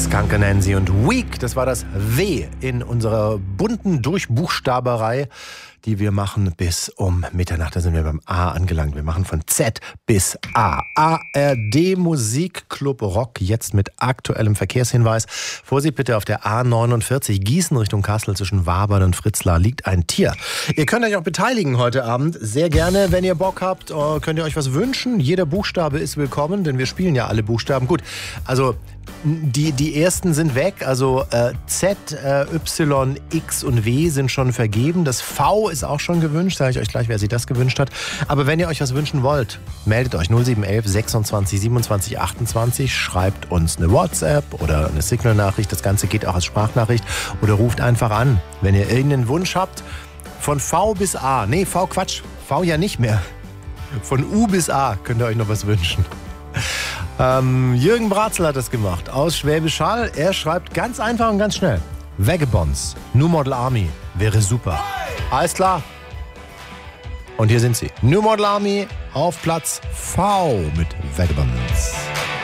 Skunk Anansie und Weak, das war das W in unserer bunten Durchbuchstaberei, die wir machen bis um Mitternacht. Da sind wir beim A angelangt. Wir machen von Z bis A. ARD Musikclub Rock, jetzt mit aktuellem Verkehrshinweis. Vorsicht bitte, auf der A49 Gießen Richtung Kassel zwischen Wabern und Fritzlar liegt ein Tier. Ihr könnt euch auch beteiligen heute Abend. Sehr gerne, wenn ihr Bock habt, könnt ihr euch was wünschen. Jeder Buchstabe ist willkommen, denn wir spielen ja alle Buchstaben. Gut, also die ersten sind weg, also Z, Y, X und W sind schon vergeben. Das V ist auch schon gewünscht, sage ich euch gleich, wer sich das gewünscht hat. Aber wenn ihr euch was wünschen wollt, meldet euch 0711 26 27 28, schreibt uns eine WhatsApp oder eine Signal-Nachricht, das Ganze geht auch als Sprachnachricht, oder ruft einfach an, wenn ihr irgendeinen Wunsch habt. Von V bis A, nee, V Quatsch, V ja nicht mehr. Von U bis A könnt ihr euch noch was wünschen. Jürgen Bratzel hat das gemacht, aus Schwäbisch Hall. Er schreibt ganz einfach und ganz schnell: Vagabonds, New Model Army, wäre super. Alles klar. Und hier sind sie. New Model Army auf Platz V mit Vagabonds.